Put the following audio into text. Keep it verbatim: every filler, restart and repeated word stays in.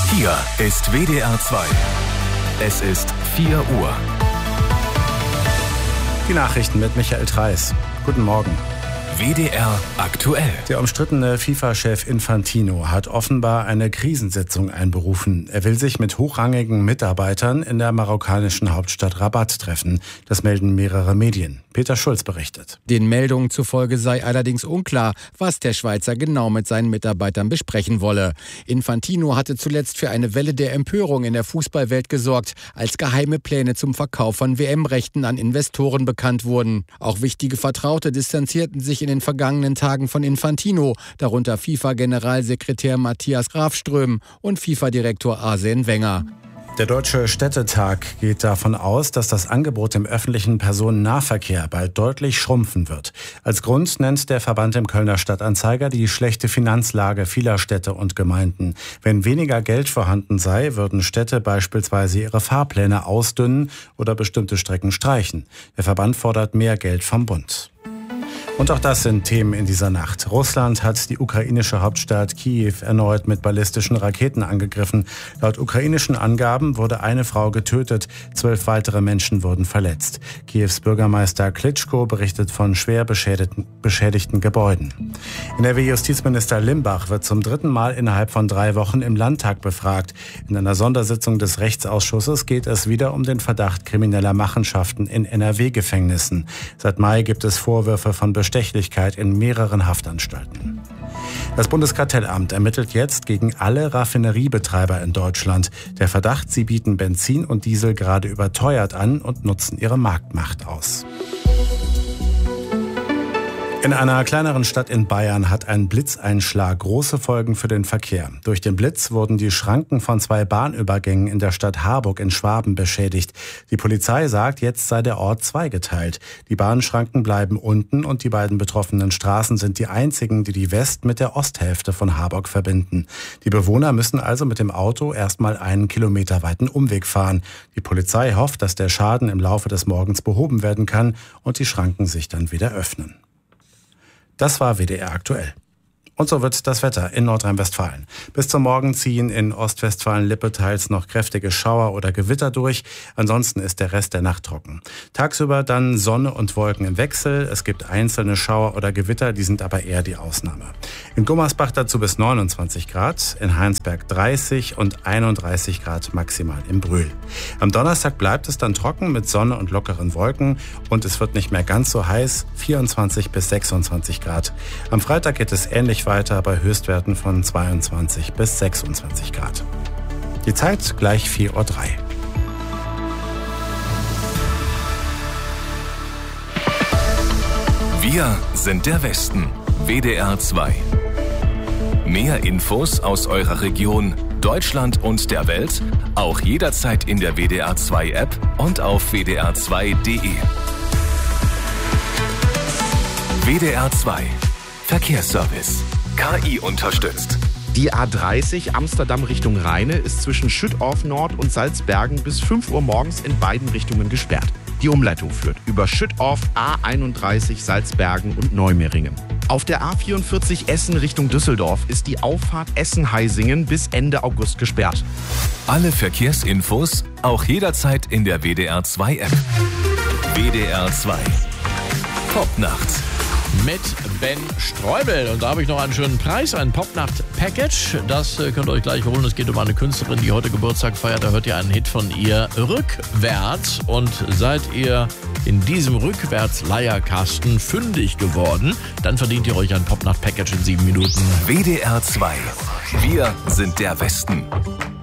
Hier ist W D R zwei. Es ist vier Uhr. Die Nachrichten mit Michael Treis. Guten Morgen. W D R aktuell. Der umstrittene FIFA-Chef Infantino hat offenbar eine Krisensitzung einberufen. Er will sich mit hochrangigen Mitarbeitern in der marokkanischen Hauptstadt Rabat treffen. Das melden mehrere Medien. Peter Schulz berichtet. Den Meldungen zufolge sei allerdings unklar, was der Schweizer genau mit seinen Mitarbeitern besprechen wolle. Infantino hatte zuletzt für eine Welle der Empörung in der Fußballwelt gesorgt, als geheime Pläne zum Verkauf von W M-Rechten an Investoren bekannt wurden. Auch wichtige Vertraute distanzierten sich in den vergangenen Tagen von Infantino, darunter FIFA-Generalsekretär Matthias Grafström und FIFA-Direktor Arsene Wenger. Der Deutsche Städtetag geht davon aus, dass das Angebot im öffentlichen Personennahverkehr bald deutlich schrumpfen wird. Als Grund nennt der Verband im Kölner Stadtanzeiger die schlechte Finanzlage vieler Städte und Gemeinden. Wenn weniger Geld vorhanden sei, würden Städte beispielsweise ihre Fahrpläne ausdünnen oder bestimmte Strecken streichen. Der Verband fordert mehr Geld vom Bund. Und auch das sind Themen in dieser Nacht. Russland hat die ukrainische Hauptstadt Kiew erneut mit ballistischen Raketen angegriffen. Laut ukrainischen Angaben wurde eine Frau getötet, zwölf weitere Menschen wurden verletzt. Kiews Bürgermeister Klitschko berichtet von schwer beschädigten, beschädigten Gebäuden. N R W-Justizminister Limbach wird zum dritten Mal innerhalb von drei Wochen im Landtag befragt. In einer Sondersitzung des Rechtsausschusses geht es wieder um den Verdacht krimineller Machenschaften in N R W-Gefängnissen. Seit Mai gibt es Vorwürfe von Bestechlichkeit in mehreren Haftanstalten. Das Bundeskartellamt ermittelt jetzt gegen alle Raffineriebetreiber in Deutschland. Der Verdacht, sie bieten Benzin und Diesel gerade überteuert an und nutzen ihre Marktmacht aus. In einer kleineren Stadt in Bayern hat ein Blitzeinschlag große Folgen für den Verkehr. Durch den Blitz wurden die Schranken von zwei Bahnübergängen in der Stadt Harburg in Schwaben beschädigt. Die Polizei sagt, jetzt sei der Ort zweigeteilt. Die Bahnschranken bleiben unten und die beiden betroffenen Straßen sind die einzigen, die die West- mit der Osthälfte von Harburg verbinden. Die Bewohner müssen also mit dem Auto erstmal einen kilometerweiten Umweg fahren. Die Polizei hofft, dass der Schaden im Laufe des Morgens behoben werden kann und die Schranken sich dann wieder öffnen. Das war W D R aktuell. Und so wird das Wetter in Nordrhein-Westfalen. Bis zum Morgen ziehen in Ostwestfalen-Lippe teils noch kräftige Schauer oder Gewitter durch. Ansonsten ist der Rest der Nacht trocken. Tagsüber dann Sonne und Wolken im Wechsel. Es gibt einzelne Schauer oder Gewitter, die sind aber eher die Ausnahme. In Gummersbach dazu bis neunundzwanzig Grad, in Heinsberg dreißig und einunddreißig Grad maximal im Brühl. Am Donnerstag bleibt es dann trocken mit Sonne und lockeren Wolken und es wird nicht mehr ganz so heiß, vierundzwanzig bis sechsundzwanzig Grad. Am Freitag geht es ähnlich weiter bei Höchstwerten von zweiundzwanzig bis sechsundzwanzig Grad. Die Zeit gleich vier Uhr drei. Wir sind der Westen. W D R zwei. Mehr Infos aus eurer Region, Deutschland und der Welt, auch jederzeit in der W D R zwei App und auf w d r zwei punkt d e. W D R zwei. Verkehrsservice. K I unterstützt. Die A dreißig Amsterdam Richtung Rheine ist zwischen Schüttorf Nord und Salzbergen bis fünf Uhr morgens in beiden Richtungen gesperrt. Die Umleitung führt über Schüttorf, A einunddreißig, Salzbergen und Neumeringen. Auf der A vierundvierzig Essen Richtung Düsseldorf ist die Auffahrt Essen-Heisingen bis Ende August gesperrt. Alle Verkehrsinfos auch jederzeit in der W D R zwei App. W D R zwei. Popnacht. Mit Ben Streubel. Und da habe ich noch einen schönen Preis, ein Popnacht-Package. Das äh, könnt ihr euch gleich holen. Es geht um eine Künstlerin, die heute Geburtstag feiert. Da hört ihr einen Hit von ihr, Rückwärts. Und seid ihr in diesem Rückwärts-Leierkasten fündig geworden, dann verdient ihr euch ein Popnacht-Package in sieben Minuten. W D R zwei. Wir sind der Westen.